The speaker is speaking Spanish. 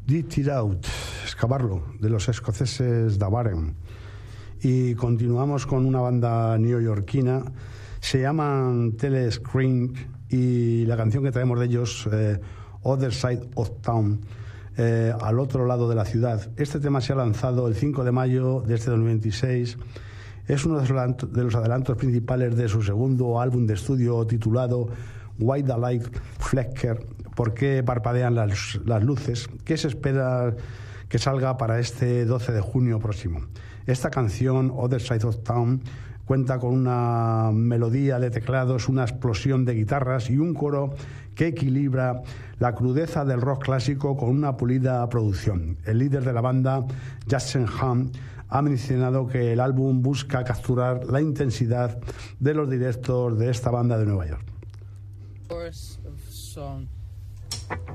Dig It Out, excavarlo, de los escoceses Davaren. Y continuamos con una banda neoyorquina, se llaman Telescreen, y la canción que traemos de ellos, Other Side of Town, al otro lado de la ciudad. Este tema se ha lanzado el 5 de mayo de este 2026. Es uno de los adelantos principales de su segundo álbum de estudio titulado Why the Light Flicker, ¿por qué parpadean las luces?, que se espera que salga para este 12 de junio próximo. Esta canción, Other Side of Town, cuenta con una melodía de teclados, una explosión de guitarras y un coro que equilibra la crudeza del rock clásico con una pulida producción. El líder de la banda, Jackson Hunt, ha mencionado que el álbum busca capturar la intensidad de los directos de esta banda de Nueva York.